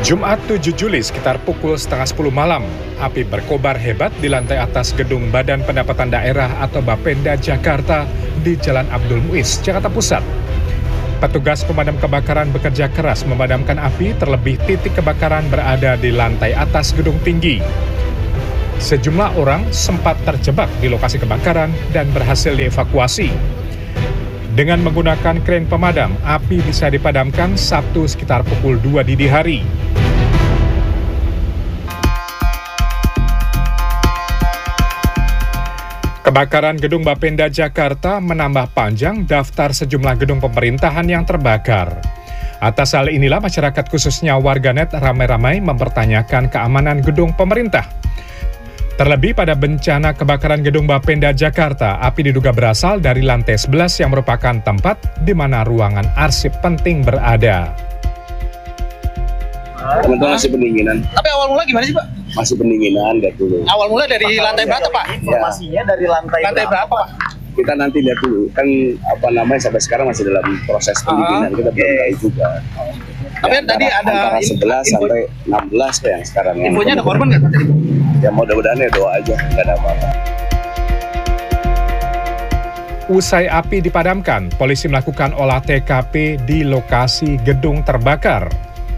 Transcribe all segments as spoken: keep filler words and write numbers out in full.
Jumat tujuh Juli sekitar pukul setengah sepuluh malam, api berkobar hebat di lantai atas gedung Badan Pendapatan Daerah atau Bapenda Jakarta di Jalan Abdul Muiz, Jakarta Pusat. Petugas pemadam kebakaran bekerja keras memadamkan api, terlebih titik kebakaran berada di lantai atas gedung tinggi. Sejumlah orang sempat terjebak di lokasi kebakaran dan berhasil dievakuasi. Dengan menggunakan kren pemadam, api bisa dipadamkan Sabtu sekitar pukul dua dini hari. Kebakaran gedung Bapenda Jakarta menambah panjang daftar sejumlah gedung pemerintahan yang terbakar. Atas hal inilah masyarakat khususnya warganet ramai-ramai mempertanyakan keamanan gedung pemerintah. Terlebih pada bencana kebakaran gedung Bapenda Jakarta, api diduga berasal dari lantai sebelas yang merupakan tempat di mana ruangan arsip penting berada. Teman-teman masih pendinginan. Tapi awal mula gimana sih, Pak? Masih pendinginan, lihat dulu. Awal mula dari lantai berapa, Pak? Informasinya dari lantai, lantai berapa, Pak? Kita nanti lihat dulu. Kan apa namanya sampai sekarang masih dalam proses pendinginan. Kita belum tahu juga. Tapi ya, tadi ada antara sebelas sampai enam belas yang sekarang. Infonya ada korban nggak tadi? Ya mudah-mudahan ya doa aja, nggak ada apa-apa. Usai api dipadamkan, polisi melakukan olah T K P di lokasi gedung terbakar.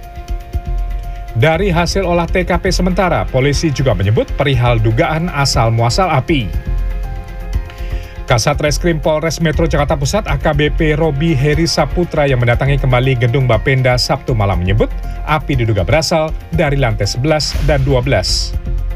Dari hasil olah T K P sementara, polisi juga menyebut perihal dugaan asal-muasal api. Kasat Reskrim Polres Metro Jakarta Pusat A K B P Robi Heri Saputra yang mendatangi kembali gedung Bapenda Sabtu malam menyebut api diduga berasal dari lantai sebelas dan dua belas.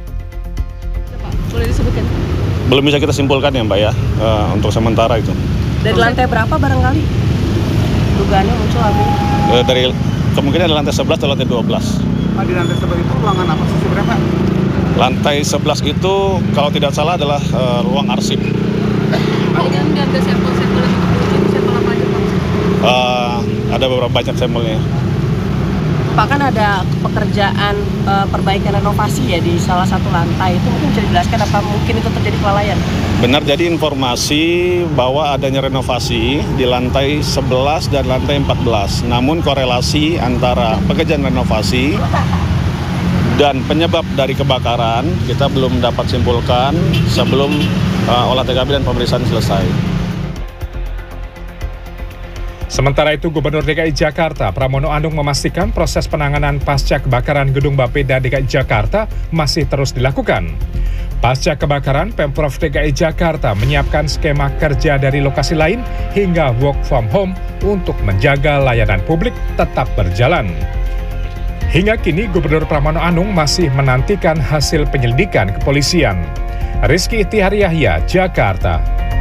Boleh disebutkan? Belum bisa kita simpulkan ya Mbak ya, uh, untuk sementara itu. Dari lantai berapa barangkali dugaannya muncul api? Uh, dari kemungkinan dari lantai sebelas atau lantai dua belas. Pak, di lantai sebelas itu ruangan apa sih berapa? Lantai sebelas itu kalau tidak salah adalah uh, ruang arsip. Pak, ini kan ada sampel-sampel yang uji, sampel apa aja Pak? Uh, ada beberapa banyak sampelnya. Pak, kan ada pekerjaan uh, perbaikan renovasi ya di salah satu lantai, itu mungkin bisa dijelaskan apa mungkin itu terjadi kelalaian? Benar, jadi informasi bahwa adanya renovasi di lantai sebelas dan lantai empat belas. Namun korelasi antara pekerjaan renovasi dan penyebab dari kebakaran kita belum dapat simpulkan sebelum uh, olah T K P dan pemeriksaan selesai. Sementara itu, Gubernur D K I Jakarta Pramono Anung memastikan proses penanganan pasca kebakaran gedung Bapenda D K I Jakarta masih terus dilakukan. Pasca kebakaran, Pemprov D K I Jakarta menyiapkan skema kerja dari lokasi lain hingga work from home untuk menjaga layanan publik tetap berjalan. Hingga kini, Gubernur Pramono Anung masih menantikan hasil penyelidikan kepolisian. Rizky Ihtihar Yahya, Jakarta.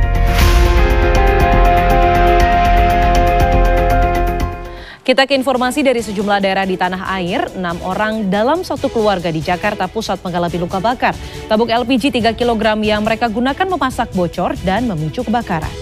Kita ke informasi dari sejumlah daerah di tanah air, enam orang dalam satu keluarga di Jakarta Pusat mengalami luka bakar. Tabung L P G tiga kilogram yang mereka gunakan memasak bocor dan memicu kebakaran.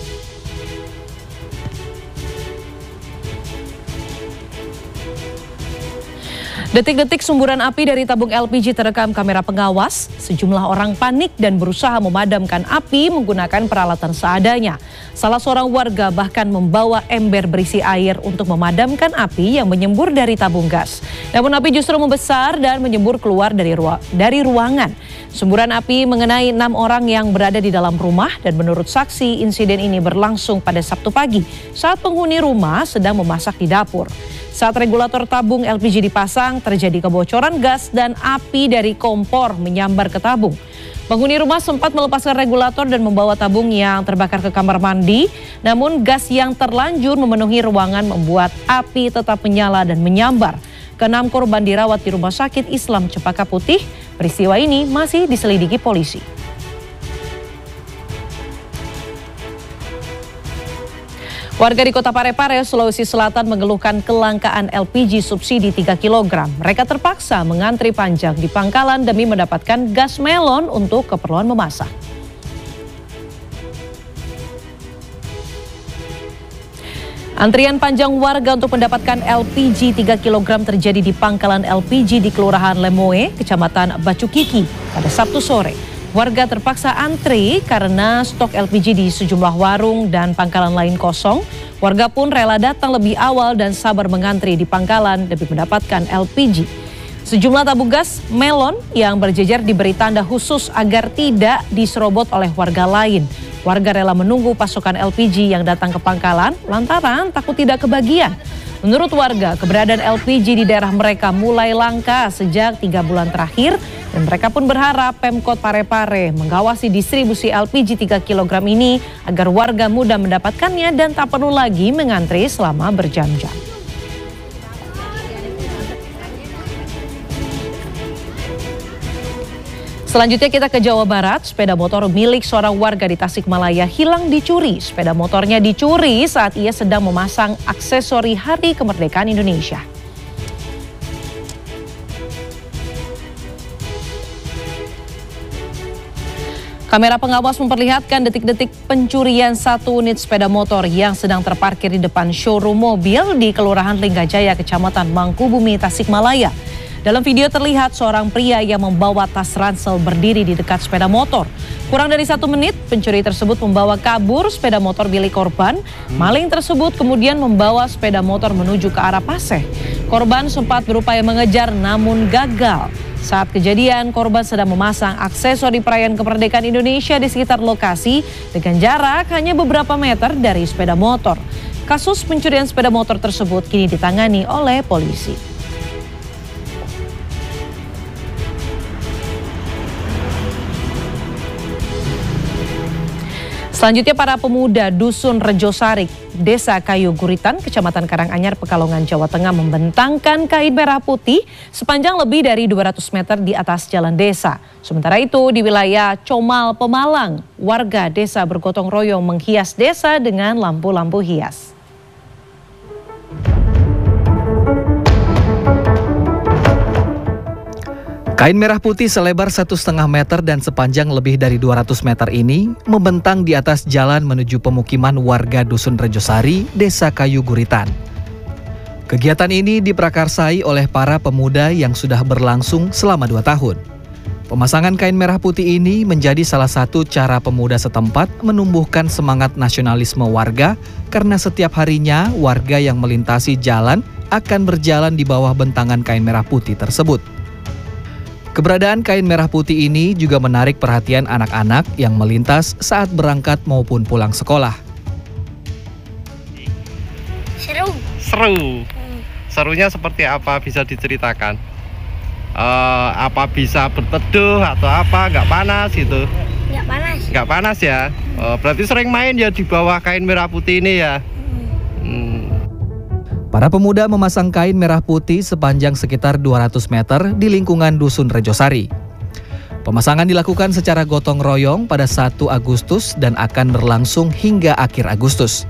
Detik-detik sumburan api dari tabung L P G terekam kamera pengawas. Sejumlah orang panik dan berusaha memadamkan api menggunakan peralatan seadanya. Salah seorang warga bahkan membawa ember berisi air untuk memadamkan api yang menyembur dari tabung gas. Namun api justru membesar dan menyembur keluar dari, ru- dari ruangan. Sumburan api mengenai enam orang yang berada di dalam rumah dan menurut saksi insiden ini berlangsung pada Sabtu pagi saat penghuni rumah sedang memasak di dapur. Saat regulator tabung L P G dipasang, terjadi kebocoran gas dan api dari kompor menyambar ke tabung. Penghuni rumah sempat melepaskan regulator dan membawa tabung yang terbakar ke kamar mandi. Namun gas yang terlanjur memenuhi ruangan membuat api tetap menyala dan menyambar. Keenam korban dirawat di Rumah Sakit Islam Cempaka Putih. Peristiwa ini masih diselidiki polisi. Warga di Kota Parepare, Sulawesi Selatan mengeluhkan kelangkaan L P G subsidi tiga kilogram. Mereka terpaksa mengantri panjang di pangkalan demi mendapatkan gas melon untuk keperluan memasak. Antrian panjang warga untuk mendapatkan L P G tiga kilogram terjadi di pangkalan L P G di Kelurahan Lemoe, Kecamatan Bacukiki pada Sabtu sore. Warga terpaksa antri karena stok L P G di sejumlah warung dan pangkalan lain kosong. Warga pun rela datang lebih awal dan sabar mengantri di pangkalan demi mendapatkan L P G. Sejumlah tabung gas melon yang berjejer diberi tanda khusus agar tidak diserobot oleh warga lain. Warga rela menunggu pasokan L P G yang datang ke pangkalan lantaran takut tidak kebagian. Menurut warga, keberadaan L P G di daerah mereka mulai langka sejak tiga bulan terakhir dan mereka pun berharap Pemkot Parepare mengawasi distribusi L P G tiga kilogram ini agar warga mudah mendapatkannya dan tak perlu lagi mengantri selama berjam-jam. Selanjutnya kita ke Jawa Barat, sepeda motor milik seorang warga di Tasikmalaya hilang dicuri. Sepeda motornya dicuri saat ia sedang memasang aksesori Hari Kemerdekaan Indonesia. Kamera pengawas memperlihatkan detik-detik pencurian satu unit sepeda motor yang sedang terparkir di depan showroom mobil di Kelurahan Linggajaya, Kecamatan Mangkubumi, Tasikmalaya. Dalam video terlihat seorang pria yang membawa tas ransel berdiri di dekat sepeda motor. Kurang dari satu menit, pencuri tersebut membawa kabur sepeda motor milik korban. Maling tersebut kemudian membawa sepeda motor menuju ke arah Paseh. Korban sempat berupaya mengejar namun gagal. Saat kejadian, korban sedang memasang aksesori perayaan kemerdekaan Indonesia di sekitar lokasi dengan jarak hanya beberapa meter dari sepeda motor. Kasus pencurian sepeda motor tersebut kini ditangani oleh polisi. Selanjutnya para pemuda Dusun Rejosari, Desa Kayu Guritan, Kecamatan Karanganyar, Pekalongan, Jawa Tengah membentangkan kain merah putih sepanjang lebih dari dua ratus meter di atas jalan desa. Sementara itu di wilayah Comal, Pemalang, warga desa bergotong royong menghias desa dengan lampu-lampu hias. Kain merah putih selebar satu setengah meter dan sepanjang lebih dari dua ratus meter ini membentang di atas jalan menuju pemukiman warga Dusun Rejosari, Desa Kayu Guritan. Kegiatan ini diprakarsai oleh para pemuda yang sudah berlangsung selama dua tahun. Pemasangan kain merah putih ini menjadi salah satu cara pemuda setempat menumbuhkan semangat nasionalisme warga karena setiap harinya warga yang melintasi jalan akan berjalan di bawah bentangan kain merah putih tersebut. Keberadaan kain merah putih ini juga menarik perhatian anak-anak yang melintas saat berangkat maupun pulang sekolah. Seru. Seru. Hmm. Serunya seperti apa, bisa diceritakan? Uh, apa bisa berteduh atau apa? Nggak panas gitu? Nggak panas. Nggak panas ya? Uh, berarti sering main ya di bawah kain merah putih ini ya? Hmm. Para pemuda memasang kain merah putih sepanjang sekitar dua ratus meter di lingkungan Dusun Rejosari. Pemasangan dilakukan secara gotong royong pada satu Agustus dan akan berlangsung hingga akhir Agustus.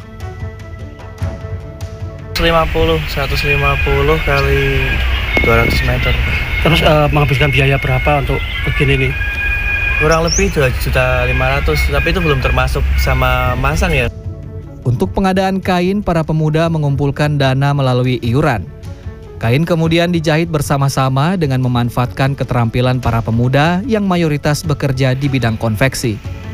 seratus lima puluh kali dua ratus meter. Terus uh, menghabiskan biaya berapa untuk begini nih? Kurang lebih dua juta lima ratus, tapi itu belum termasuk sama masang ya. Untuk pengadaan kain, para pemuda mengumpulkan dana melalui iuran. Kain kemudian dijahit bersama-sama dengan memanfaatkan keterampilan para pemuda yang mayoritas bekerja di bidang konveksi.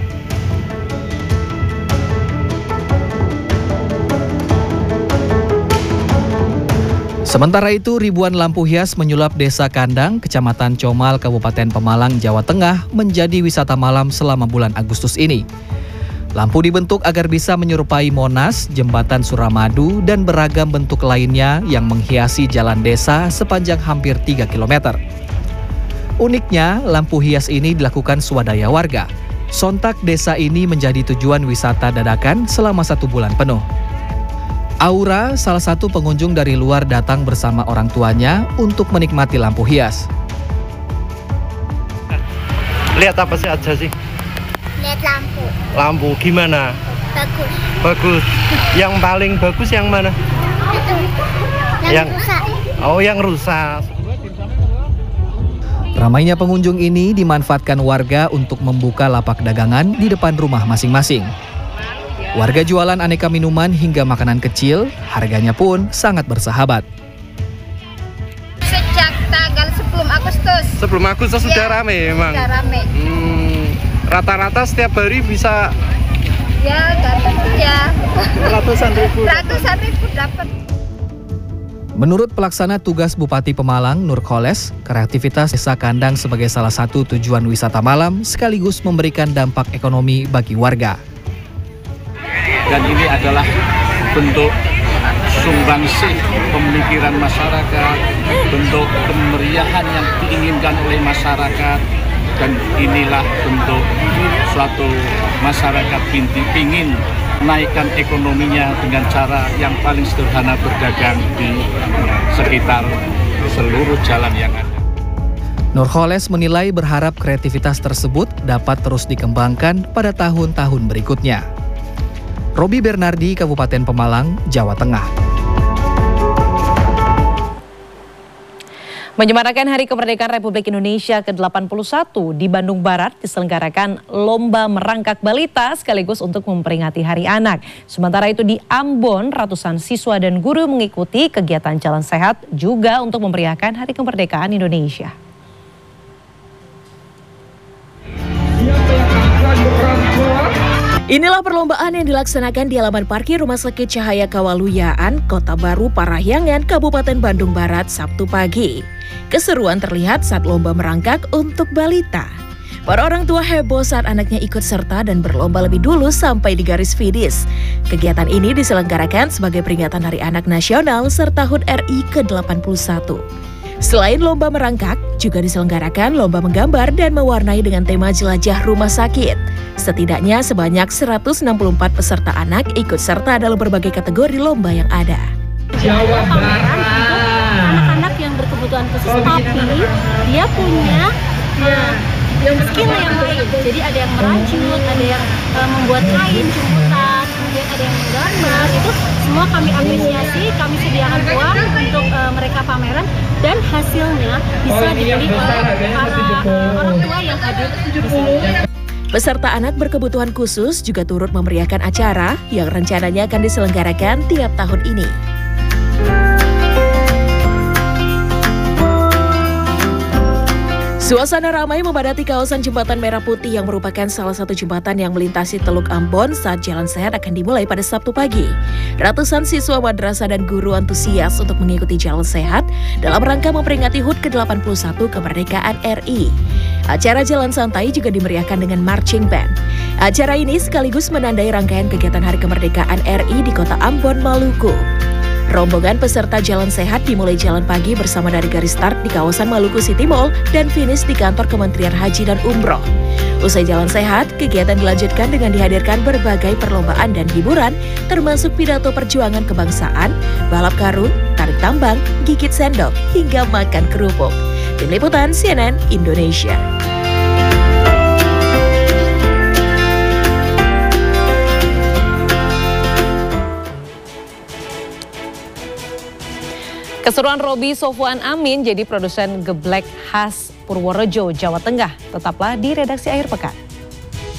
Sementara itu, ribuan lampu hias menyulap Desa Kandang, Kecamatan Comal, Kabupaten Pemalang, Jawa Tengah menjadi wisata malam selama bulan Agustus ini. Lampu dibentuk agar bisa menyerupai Monas, Jembatan Suramadu, dan beragam bentuk lainnya yang menghiasi jalan desa sepanjang hampir tiga kilometer. Uniknya, lampu hias ini dilakukan swadaya warga. Sontak desa ini menjadi tujuan wisata dadakan selama satu bulan penuh. Aura, salah satu pengunjung dari luar datang bersama orang tuanya untuk menikmati lampu hias. Lihat apa sih aja sih? Lihat lampu. Lampu gimana? Bagus. Bagus. Yang paling bagus yang mana? Itu. Yang, yang rusak. Oh, yang rusak. Ramainya pengunjung ini dimanfaatkan warga untuk membuka lapak dagangan di depan rumah masing-masing. Warga jualan aneka minuman hingga makanan kecil, harganya pun sangat bersahabat. Sejak tanggal sebelum Agustus. Sebelum Agustus ya, sudah rame memang. Sudah rame. Hmm, rata-rata setiap hari bisa. Ya, ganti ya. Ratusan ribu. Ratusan ribu dapat. Menurut pelaksana tugas Bupati Pemalang, Nurkholes, kreativitas Desa Kandang sebagai salah satu tujuan wisata malam sekaligus memberikan dampak ekonomi bagi warga. Dan ini adalah bentuk sumbangsih pemikiran masyarakat, bentuk kemeriahan yang diinginkan oleh masyarakat, dan inilah bentuk suatu masyarakat pingin naikkan ekonominya dengan cara yang paling sederhana, berdagang di sekitar seluruh jalan yang ada. Nurkholes menilai berharap kreativitas tersebut dapat terus dikembangkan pada tahun-tahun berikutnya. Robi Bernardi, Kabupaten Pemalang, Jawa Tengah. Menyemarakan Hari Kemerdekaan Republik Indonesia ke delapan puluh satu di Bandung Barat diselenggarakan lomba merangkak balita sekaligus untuk memperingati Hari Anak. Sementara itu di Ambon, ratusan siswa dan guru mengikuti kegiatan Jalan Sehat juga untuk memeriahkan Hari Kemerdekaan Indonesia. Inilah perlombaan yang dilaksanakan di halaman parkir Rumah Sakit Cahaya Kawaluyaan, Kota Baru, Parahyangan, Kabupaten Bandung Barat, Sabtu pagi. Keseruan terlihat saat lomba merangkak untuk balita. Para orang tua heboh saat anaknya ikut serta dan berlomba lebih dulu sampai di garis finish. Kegiatan ini diselenggarakan sebagai peringatan Hari Anak Nasional serta H U T R I ke delapan puluh satu. Selain lomba merangkak, juga diselenggarakan lomba menggambar dan mewarnai dengan tema jelajah rumah sakit. Setidaknya sebanyak seratus enam puluh empat peserta anak ikut serta dalam berbagai kategori lomba yang ada. Jawa Barat anak-anak yang berkebutuhan khusus, tapi dia punya uh, skill yang baik. Jadi ada yang merajut, ada yang uh, membuat kain, jemputan, kemudian ada yang menggambar. Itu semua kami apresiasi, kami sediakan uang untuk uh, mereka pameran, dan hasilnya bisa dibeli oleh para uh, orang tua yang hadir di sini. Peserta anak berkebutuhan khusus juga turut memeriahkan acara yang rencananya akan diselenggarakan tiap tahun ini. Suasana ramai memadati kawasan Jembatan Merah Putih yang merupakan salah satu jembatan yang melintasi Teluk Ambon saat Jalan Sehat akan dimulai pada Sabtu pagi. Ratusan siswa madrasah dan guru antusias untuk mengikuti Jalan Sehat dalam rangka memperingati H U T ke delapan puluh satu kemerdekaan R I. Acara Jalan Santai juga dimeriahkan dengan marching band. Acara ini sekaligus menandai rangkaian kegiatan Hari Kemerdekaan R I di Kota Ambon, Maluku. Rombongan peserta Jalan Sehat dimulai jalan pagi bersama dari garis start di kawasan Maluku City Mall dan finish di kantor Kementerian Haji dan Umroh. Usai Jalan Sehat, kegiatan dilanjutkan dengan dihadirkan berbagai perlombaan dan hiburan, termasuk pidato perjuangan kebangsaan, balap karung, tarik tambang, gigit sendok, hingga makan kerupuk. Tim Liputan C N N Indonesia. Keseruan Robi Sofwan Amin jadi produsen geblek khas Purworejo, Jawa Tengah. Tetaplah di Redaksi Akhir Pekan.